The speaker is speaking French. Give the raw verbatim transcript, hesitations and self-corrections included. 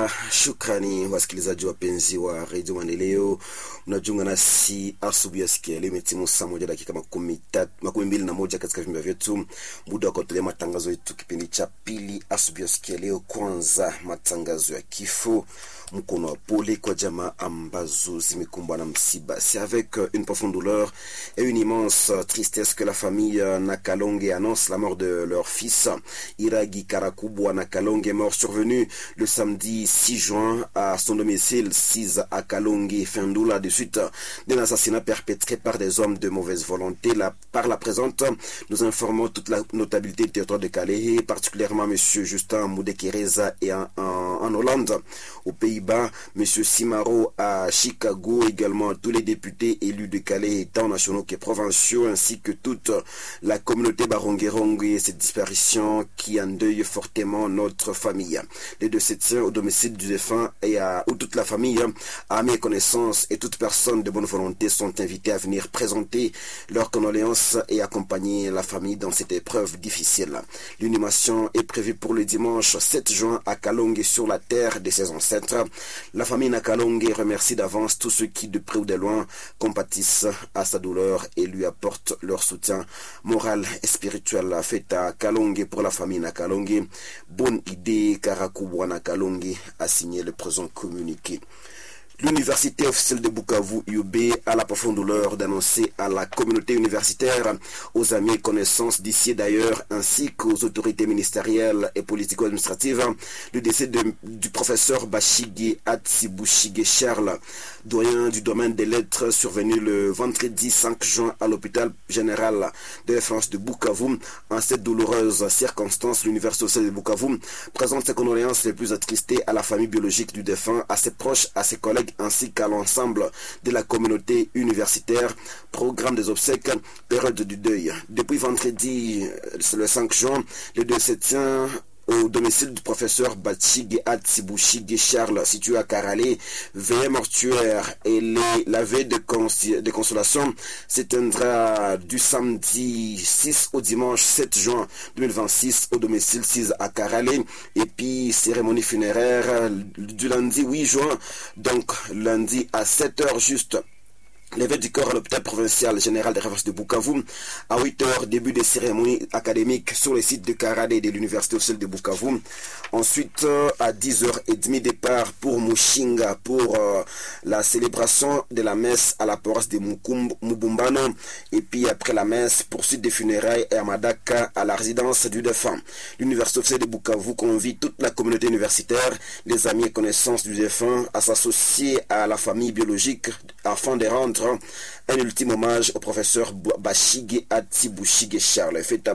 tena shukrani wasikilizaji wapenzi wa Radio Maendeleo, mnajiunga nasi asubuhi ya sikia leo imetimu saa moja dakika makumi tatu makumi mbili na moja katika vyumba vyetu, muda wa kutolea matangazo yetu kipindi cha pili asubuhi ya sikia leo. Kwanza matangazo ya kifo, mkono wa pole kwa jamaa ambazo zimekumbwa na msiba. C'est avec une profonde douleur et une immense tristesse que la famille Nakalonge annonce la mort de leur fils Iragi Karakubwa Nakalonge, mort survenu le samedi six juin à son domicile six à Kalonge Fendula, de suite d'un assassinat perpétré par des hommes de mauvaise volonté. La, par la présente, nous informons toute la notabilité du territoire de Calais, particulièrement monsieur Justin Moudekereza et en, en, en Hollande, au Pays-Bas, monsieur Simaro à Chicago, également tous les députés élus de Calais, tant nationaux que provinciaux, ainsi que toute la communauté Baronguerongue et cette disparition qui endeuille fortement notre famille. Les deux se tient au domicile du défunt et à, où toute la famille, à mes connaissances et toute personne de bonne volonté sont invités à venir présenter leurs condoléances et accompagner la famille dans cette épreuve difficile. L'inhumation est prévue pour le dimanche sept juin à Kalonge, sur la terre de ses ancêtres. La famille Nakalonge remercie d'avance tous ceux qui, de près ou de loin, compatissent à sa douleur et lui apportent leur soutien moral et spirituel. Fait à Kalonge pour la famille Nakalonge. Bonne idée, Karakubwa Nakalonge a signé le présent communiqué. L'université officielle de Bukavu, U B, a la profonde douleur d'annoncer à la communauté universitaire, aux amis et connaissances d'ici et d'ailleurs, ainsi qu'aux autorités ministérielles et politico-administratives, le décès de, du professeur Bashige Atsibushige Charles, doyen du domaine des lettres, survenu le vendredi cinq juin à l'hôpital général de référence de Bukavu. En cette douloureuse circonstance, l'université officielle de Bukavu présente ses condoléances les plus attristées à la famille biologique du défunt, à ses proches, à ses collègues, ainsi qu'à l'ensemble de la communauté universitaire. Programme des obsèques, période du deuil. Depuis vendredi, c'est le cinq juin, les deux se tient au domicile du professeur Bachige Atsibushige Charles, situé à Karale. Veillée mortuaire et les, la veille de, cons, de consolation s'éteindra du samedi six au dimanche sept juin deux mille vingt-six au domicile six à Karale. Et puis cérémonie funéraire du lundi huit juin, donc lundi à sept heures juste. L'évêque du corps à l'hôpital provincial général de référence de Bukavu. À huit heures, début des cérémonies académiques sur le site de Karade et de l'université officielle de Bukavu. Ensuite, à dix heures trente, départ pour Mushinga pour euh, la célébration de la messe à la paroisse de Mubumbano. Et puis après la messe, poursuite des funérailles et à Madaka à la résidence du défunt. L'université officielle de Bukavu convie toute la communauté universitaire, les amis et connaissances du défunt à s'associer à la famille biologique afin de rendre un ultime hommage au professeur Bashige Atsibushige Charles. Fait